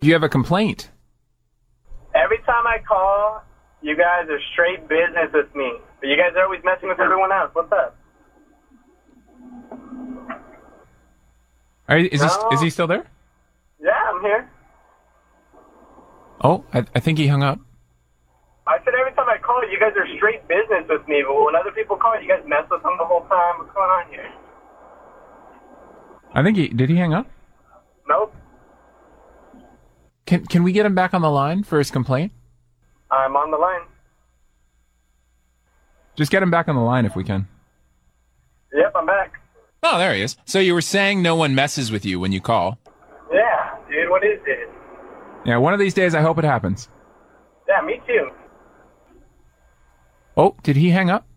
You have a complaint. Every time I call, you guys are straight business with me. But you guys are always messing with everyone else. What's up? Is he still there? Yeah, I'm here. Oh, I think he hung up. I said every time I call, you guys are straight business with me. But when other people call, you guys mess with them the whole time. What's going on here? I think did he hang up? Nope. Can we get him back on the line for his complaint? I'm on the line. Just get him back on the line if we can. Yep, I'm back. Oh, there he is. So you were saying no one messes with you when you call? Yeah, dude, what is it? Yeah, one of these days I hope it happens. Yeah, me too. Oh, did he hang up?